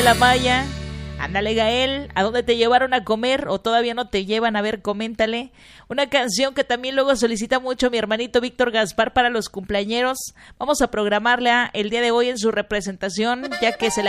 Gael Amaya. Ándale, Gael, ¿a dónde te llevaron a comer o todavía no te llevan? A ver, coméntale. Una canción que también luego solicita mucho mi hermanito Víctor Gaspar para los cumpleañeros. Vamos a programarla el día de hoy en su representación, ya que se